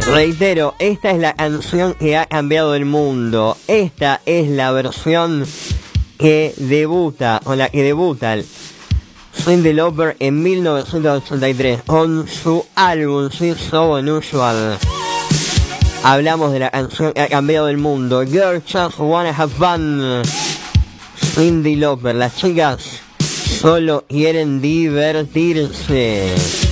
Reitero, esta es la canción que ha cambiado el mundo. Esta es la versión que debuta, o la que debuta el Cyndi Lauper en 1983 con su álbum She's So Unusual. Hablamos de la canción que ha cambiado el mundo. Girls Just Wanna Have Fun. Cyndi Lauper, las chicas solo quieren divertirse.